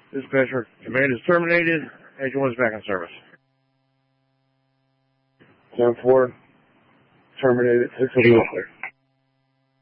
Dispatcher, command is terminated. Agent 1 is back in service. 10-4, terminated, 6 o'clock.